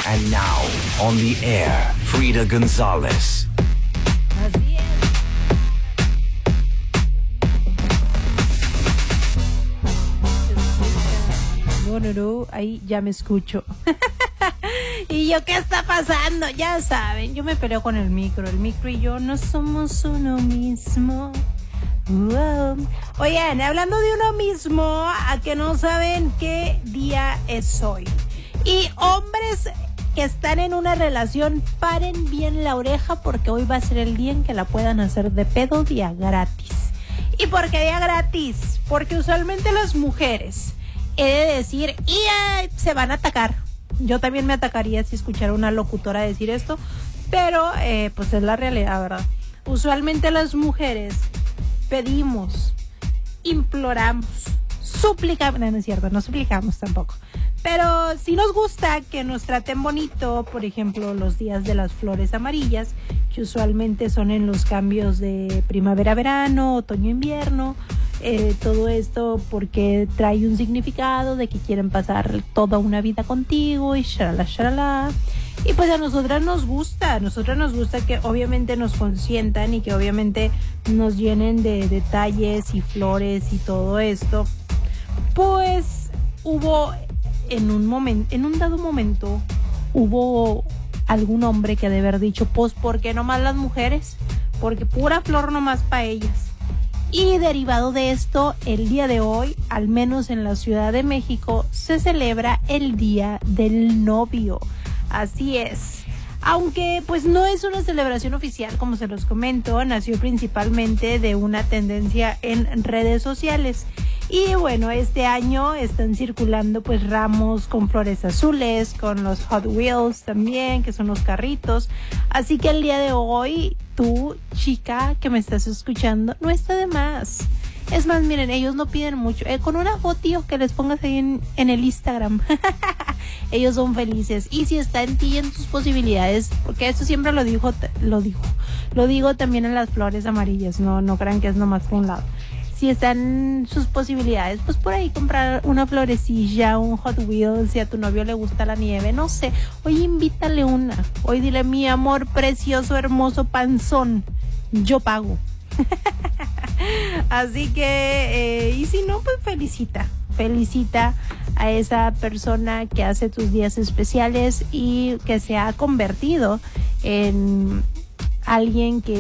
And now, on the air, Frida González. Así es. No, ahí ya me escucho. Y yo, ¿qué está pasando? Ya saben, yo me peleo con el micro y yo no somos uno mismo. Wow. Oigan, hablando de uno mismo, a que no saben qué día es hoy. Y hombres que están en una relación, paren bien la oreja porque hoy va a ser el día en que la puedan hacer de pedo día gratis. ¿Y por qué día gratis? Porque usualmente las mujeres, he de decir, se van a atacar. Yo también me atacaría si escuchara una locutora decir esto, pero pues es la realidad, ¿verdad? Usualmente las mujeres pedimos, imploramos, suplicamos, no es cierto, no suplicamos tampoco, pero sí nos gusta que nos traten bonito, por ejemplo, los días de las flores amarillas, que usualmente son en los cambios de primavera-verano, otoño-invierno, todo esto porque trae un significado de que quieren pasar toda una vida contigo y shalala, shalala. Y pues a nosotras nos gusta que obviamente nos consientan y que obviamente nos llenen de detalles y flores y todo esto. Pues hubo en un dado momento, hubo algún hombre que ha de haber dicho, pues ¿por qué nomás las mujeres? Porque pura flor nomás para ellas. Y derivado de esto, el día de hoy, al menos en la Ciudad de México, se celebra el Día del Novio. Así es. Aunque pues no es una celebración oficial, como se los comento, nació principalmente de una tendencia en redes sociales. Y bueno, este año están circulando pues ramos con flores azules, con los Hot Wheels también, que son los carritos. Así que el día de hoy, tú, chica, que me estás escuchando, no está de más. Es más, miren, ellos no piden mucho. Con una foto que les pongas ahí en el Instagram. Ellos son felices. Y si está en ti y en tus posibilidades, porque esto siempre lo digo también en las flores amarillas. No crean que es nomás por un lado. Si están sus posibilidades, pues por ahí comprar una florecilla, un Hot Wheels, si a tu novio le gusta la nieve, no sé. Hoy invítale una. Hoy dile, mi amor precioso, hermoso, panzón, yo pago. Así que, y si no, pues felicita a esa persona que hace tus días especiales y que se ha convertido en alguien que